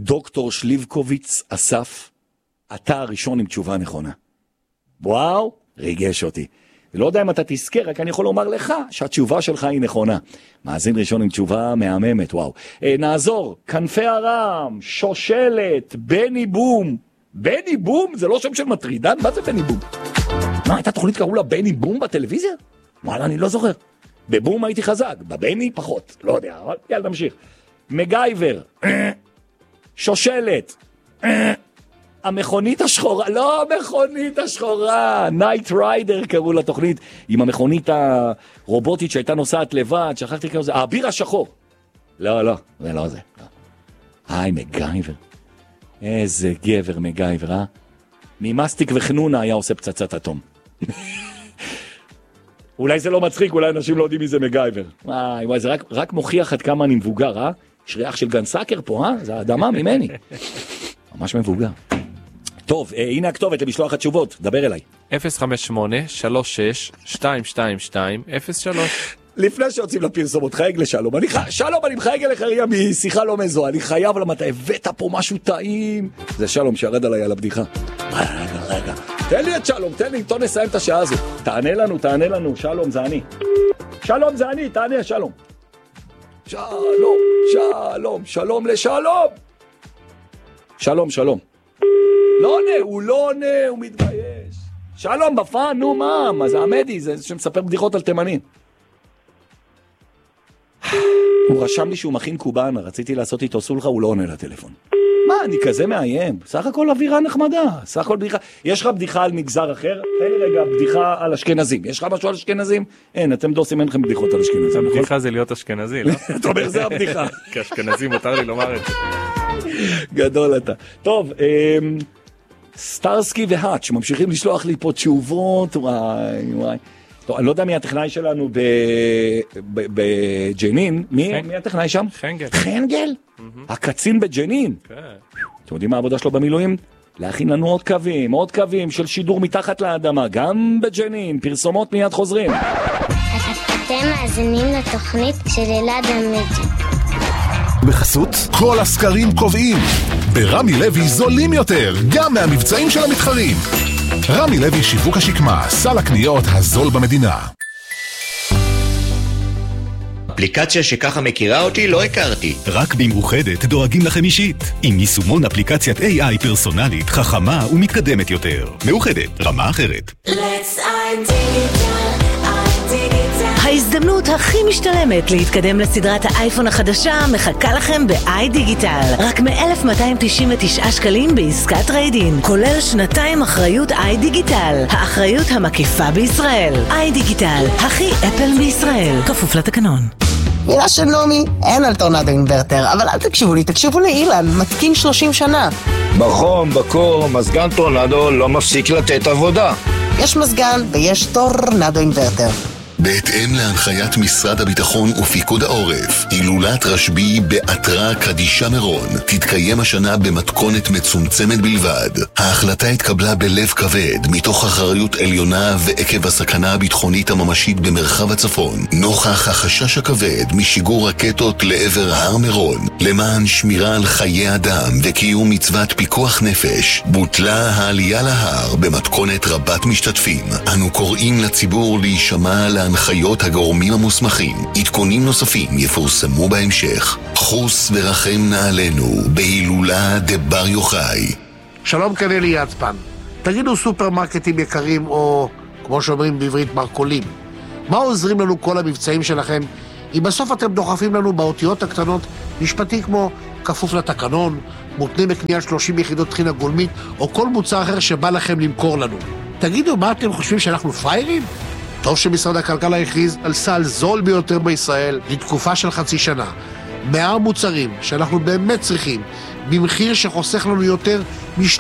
דוקטור שליבקוביץ אסף, אתה הראשון עם תשובה נכונה. וואו, ריגש אותי. לא יודע אם אתה תזכר, רק אני יכול לומר לך שהתשובה שלך היא נכונה. מאזין ראשון עם תשובה מהממת, וואו. נעזור, כנפי הרם, שושלת, בני בום. בני בום? זה לא שם של מטרידן? מה זה בני בום? מה, הייתה תוכנית קראו לה בני בום בטלוויזיה? וואלה, אני לא זוכר. בבום הייתי חזק, בבני פחות. לא יודע, אבל יאללה, נמשיך. מגייבר, שושלת, המכונית השחורה, לא המכונית השחורה, נייט ריידר קראו לתוכנית, עם המכונית הרובוטית שהייתה נוסעת לבד, שכחתי כמה זה, האביר השחור. לא, זה לא זה. היי, מגייבר. איזה גבר מגייבר, אה? ממסטיק וחנונה היה עושה פצצת אטום. אולי זה לא מצחיק, אולי אנשים לא יודעים מי זה מגייבר. וואי, זה רק מוכיח עד כמה אני מבוגר, אה? יש ריח של גנסקר פה, אה? זה האדמה ממני. ממש מבוגר. טוב, הנה הכתובת למשלוח התשובות, דבר אליי. 058-36-222-03. לפני שיוצאים לפרסומות, חייג לשלום. שלום, אני מחייג אליך ריה משיחה לא מזוהה. אני חייב, למה אתה הבאת פה משהו טעים. זה שלום שירד עליי על הבדיחה. רגע. תן לי את שלום, תן לי, איתו נסיים את השעה הזו. תענה לנו, שלום, זה אני. שלום, זה אני, תענה, שלום. שלום לשלום. שלום. לא עונה, הוא לא עונה, הוא מתבייש. שלום בפן, נו מה זה עמדי, זה שמספר בדיחות על תימנים. הוא רשם לי שהוא מכין קובאנה, רציתי לעשות איתו סולחה, הוא לא עונה לטלפון. מה, אני כזה מאיים? סך הכל אווירה נחמדה, סך הכל בדיחה. יש לך בדיחה על מגזר אחר? תן לי רגע בדיחה על אשכנזים. יש לך משהו על אשכנזים? אין, אתם דוסים, אין לכם בדיחות על אשכנזים. הבדיחה זה להיות אשכנזי, לא? אתה אומר, זה הבדיחה. כאשכנזי מותר לי לומר את זה. גדול אתה. טוב, סטארסקי והאץ' ממשיכים לשלוח לי פה תשובות, וואי. טוב, אני לא יודע מי הטכנאי שלנו בג'נין. מי הטכנאי שם? חנגל? הקצין בג'נין? אתם יודעים מה העבודה שלו במילואים? להכין לנו עוד קווים של שידור מתחת לאדמה, גם בג'נין, פרסומות מיד חוזרים. אתם מאזינים לתוכנית של אלעד עמידי. בחסות כל הסקרים קובעים ברמי לוי זולים יותר גם מהמבצעים של המתחרים. רמי לוי שיווק השקמה, סל הקניות הזול במדינה. אפליקציה שככה מכירה אותי לא הכרתי. רק במאוחדת דואגים לכם אישית עם יישומון אפליקציית AI פרסונלית חכמה ומתקדמת יותר. מאוחדת, רמה אחרת. ההזדמנות הכי משתלמת להתקדם לסדרת האייפון החדשה מחכה לכם ב-iDigital. רק מ-1,299 שקלים בעסקת טרייד-אין, כולל 2 אחריות iDigital, האחריות המקיפה בישראל. iDigital, הכי אפל בישראל, כפוף לתקנון. מילה של נומי, אין על טורנדו אינברטר, אבל אל תקשיבו לי, תקשיבו לאילן, מתקין 30 שנה. בחום, בקור, מזגן טורנדו לא מפסיק לתת עבודה. יש מזגן ויש טורנדו אינברטר. בהתאם להנחיית משרד הביטחון ופיקוד העורף, הילולת רשב"י בעטרה קדישה מירון תתקיים השנה במתכונת מצומצמת בלבד. ההחלטה התקבלה בלב כבד מתוך אחריות עליונה ועקב הסכנה הביטחונית הממשית במרחב הצפון, נוכח החשש הכבד משיגור רקטות לעבר הר מירון. למען שמירה על חיי אדם וקיום מצוות פיקוח נפש, בוטלה העלייה להר במתכונת רבת משתתפים. אנו קוראים לציבור להישמע להנחיות הגורמים המוסמכים. עדכונים נוספים יפורסמו בהמשך. חוס ורחם נעלינו בהילולה דבר יוחאי. שלום, כאן אלי יצפן. תגידו, סופרמרקטים יקרים, או כמו שאומרים בעברית מרקולים, מה עוזרים לנו כל המבצעים שלכם אם בסוף אתם דוחפים לנו באותיות הקטנות משפטי כמו כפוף לתקנון, מותנה בקניית 30 יחידות טחינה גולמית או כל מוצר אחר שבא לכם למכור לנו? תגידו, מה אתם חושבים, שאנחנו פריירים? טוב שמשרד הכלכלה הכריז על סל זול ביותר בישראל לתקופה של חצי שנה. 100 מוצרים שאנחנו באמת צריכים, במחיר שחוסך לנו יותר